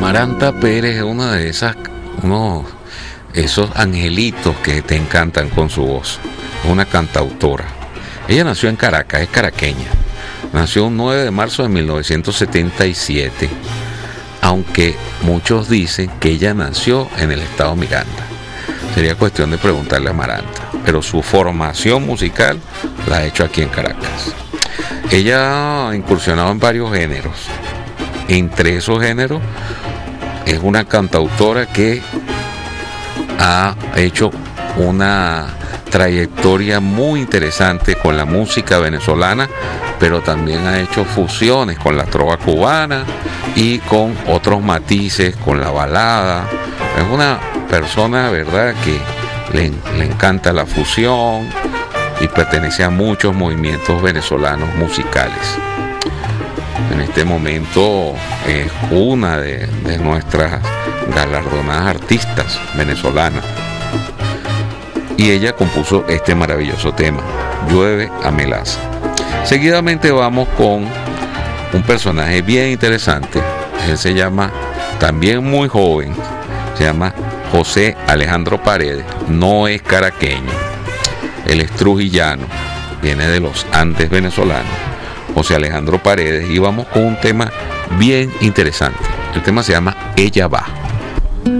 Amaranta Pérez es una de esos angelitos que te encantan con su voz. Es una cantautora. Ella nació en Caracas, es caraqueña. Nació un 9 de marzo de 1977, aunque muchos dicen que ella nació en el estado Miranda. Sería cuestión de preguntarle a Amaranta, pero su formación musical la ha hecho aquí en Caracas. Ella ha incursionado en varios géneros. Entre esos géneros es una cantautora que ha hecho una trayectoria muy interesante con la música venezolana, pero también ha hecho fusiones con la trova cubana y con otros matices, con la balada. Es una persona, verdad, que le encanta la fusión y pertenece a muchos movimientos venezolanos musicales. En este momento es una de nuestras galardonadas artistas venezolanas. Y ella compuso este maravilloso tema, Llueve a Melaza. Seguidamente vamos con un personaje bien interesante. Él se llama, también muy joven, se llama José Alejandro Paredes. No es caraqueño, él es trujillano, viene de los Andes venezolanos. José Alejandro Paredes, y vamos con un tema bien interesante. El tema se llama Ella Va.